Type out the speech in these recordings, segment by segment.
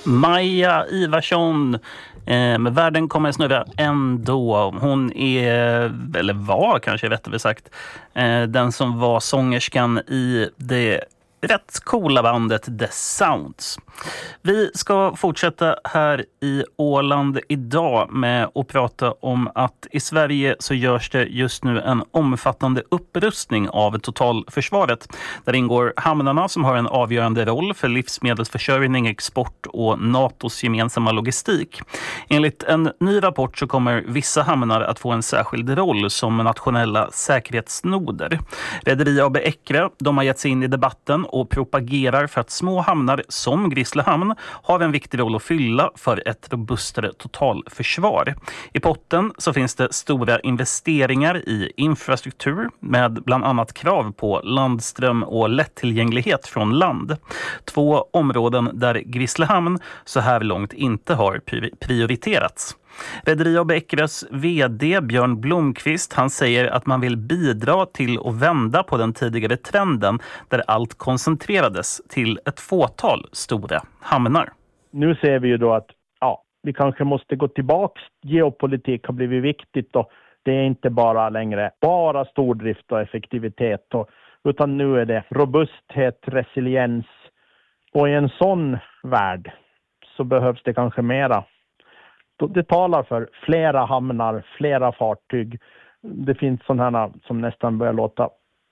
Maja Ivarsson, med Världen kommer snurra ändå. Hon är, eller var kanske rättare sagt, den som var sångerskan i det rätt coola bandet The Sounds. Vi ska fortsätta här i Åland idag med att prata om att i Sverige så görs det just nu en omfattande upprustning av totalförsvaret. Där ingår hamnarna som har en avgörande roll för livsmedelsförsörjning, export och NATOs gemensamma logistik. Enligt en ny rapport så kommer vissa hamnar att få en särskild roll som nationella säkerhetsnoder. Rederi AB Eckerö, de har gett sig in i debatten och propagerar för att små hamnar som Grisslehamn har en viktig roll att fylla för ett robustare totalförsvar. I potten så finns det stora investeringar i infrastruktur med bland annat krav på landström och lättillgänglighet från land. 2 områden där Grisslehamn så här långt inte har prioriterats. Rederi AB Eckerös vd Björn Blomqvist, han säger att man vill bidra till att vända på den tidigare trenden där allt koncentrerades till ett fåtal stora hamnar. Nu ser vi ju då att vi kanske måste gå tillbaka. Geopolitik har blivit viktigt och det är inte bara längre bara stordrift och effektivitet utan nu är det robusthet, resiliens, och i en sån värld så behövs det kanske mera. Det talar för flera hamnar, flera fartyg. Det finns sådana här som nästan börjar låta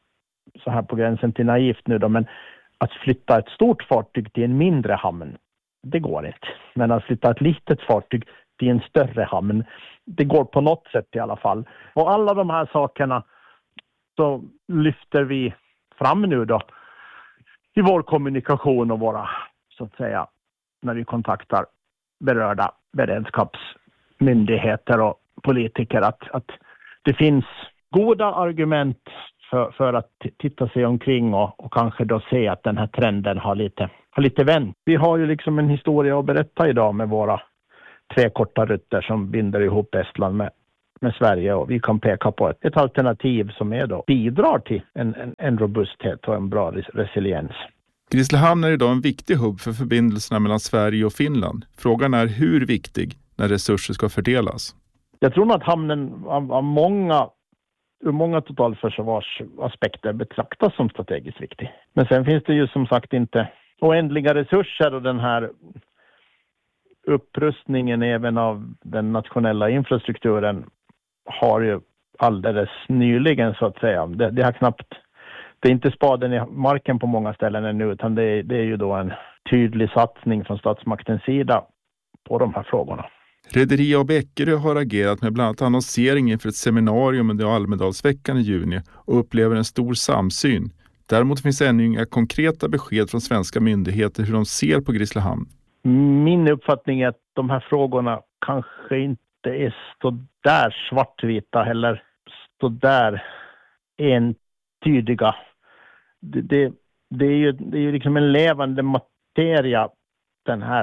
så här på gränsen till naivt nu då, men att flytta ett stort fartyg till en mindre hamn, det går inte. Men att flytta ett litet fartyg till en större hamn, det går på något sätt i alla fall. Och alla de här sakerna så lyfter vi fram nu då i vår kommunikation och våra, så att säga, när vi kontaktar berörda beredskapsmyndigheter och politiker, att det finns goda argument för att titta sig omkring och kanske då se att den här trenden har lite vänt. Vi har ju liksom en historia att berätta idag med våra 3 korta rutter som binder ihop Estland med Sverige, och vi kan peka på ett alternativ som är då bidrar till en robusthet och en bra resiliens. Grisslehamn är idag en viktig hubb för förbindelserna mellan Sverige och Finland. Frågan är hur viktig när resurser ska fördelas. Jag tror att hamnen ur många totalförsvarsaspekter betraktas som strategiskt viktig. Men sen finns det ju som sagt inte oändliga resurser, och den här upprustningen även av den nationella infrastrukturen har ju alldeles nyligen, så att säga. Det har knappt, det är inte spaden i marken på många ställen ännu, utan det är ju då en tydlig satsning från statsmaktens sida på de här frågorna. Rederi AB Eckerö har agerat med bland annat annonsering inför ett seminarium under Almedalsveckan i juni och upplever en stor samsyn. Däremot finns ännu inga konkreta besked från svenska myndigheter hur de ser på Grisslehamn. Min uppfattning är att de här frågorna kanske inte är så där svartvita eller så där entydiga. Det är ju liksom en levande materia, den här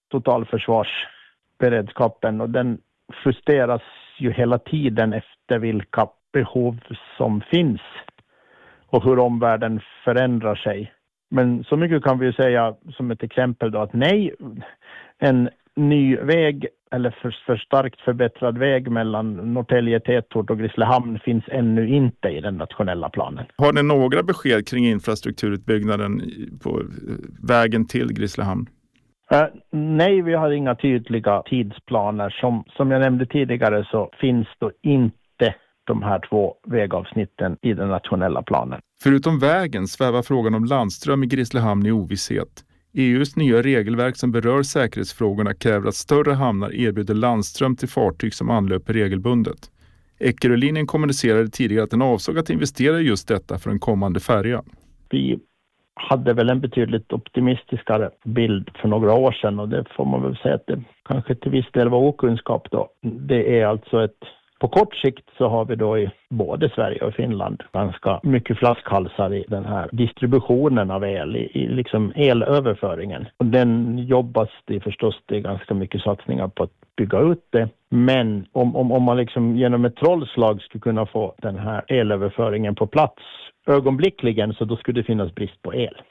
totalförsvarsberedskapen, och den justeras ju hela tiden efter vilka behov som finns och hur omvärlden förändrar sig. Men så mycket kan vi ju säga som ett exempel då, att nej, en ny väg eller för starkt förbättrad väg mellan Norrtälje tätort och Grisslehamn finns ännu inte i den nationella planen. Har ni några besked kring infrastrukturutbyggnaden på vägen till Grisslehamn? Nej, vi har inga tydliga tidsplaner. Som jag nämnde tidigare så finns då inte de här 2 vägavsnitten i den nationella planen. Förutom vägen svävar frågan om landström i Grisslehamn i ovisshet. EUs nya regelverk som berör säkerhetsfrågorna kräver att större hamnar erbjuder landström till fartyg som anlöper regelbundet. Eckerölinjen kommunicerade tidigare att den avsåg att investera i just detta för en kommande färja. Vi hade väl en betydligt optimistiskare bild för några år sedan, och det får man väl säga att det kanske till viss del var okunskap då. Det är alltså på kort sikt så har vi då i både Sverige och Finland ganska mycket flaskhalsar i den här distributionen av el, i liksom elöverföringen. Och den jobbas det förstås, det är ganska mycket satsningar på att bygga ut det. Men om man liksom genom ett trollslag skulle kunna få den här elöverföringen på plats ögonblickligen, så då skulle det finnas brist på el.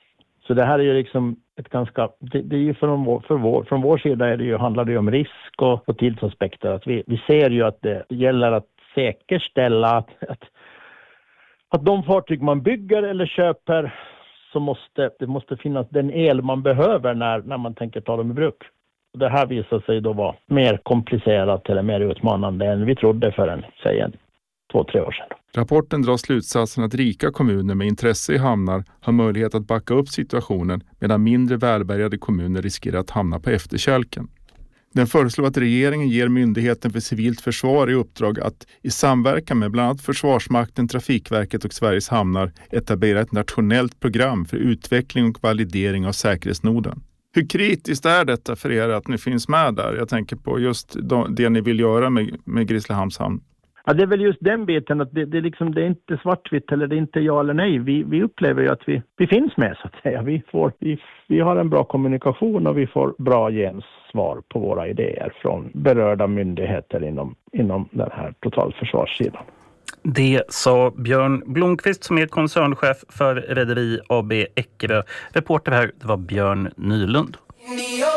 Så det här är ju liksom ett ganska, det är ju från vår sida handlar det ju om risk och tidsaspekter. Att vi ser ju att det gäller att säkerställa att de fartyg man bygger eller köper, så det måste finnas den el man behöver när man tänker ta dem i bruk. Och det här visar sig då vara mer komplicerat eller mer utmanande än vi trodde för 2-3 år sedan. Rapporten drar slutsatsen att rika kommuner med intresse i hamnar har möjlighet att backa upp situationen, medan mindre välbärgade kommuner riskerar att hamna på efterkälken. Den föreslår att regeringen ger Myndigheten för civilt försvar i uppdrag att i samverkan med bland annat Försvarsmakten, Trafikverket och Sveriges hamnar etablera ett nationellt program för utveckling och validering av säkerhetsnoden. Hur kritiskt är detta för er att ni finns med där? Jag tänker på just det ni vill göra med Grisslehamns hamn. Ja, det är väl just den biten att det är inte svartvitt eller det är inte ja eller nej. Vi upplever ju att vi finns med, så att säga. Vi har en bra kommunikation och vi får bra gensvar på våra idéer från berörda myndigheter inom den här totalförsvarssidan. Det sa Björn Blomqvist som är koncernchef för Rederi AB Eckerö. Reporter här, det var Björn Nylund.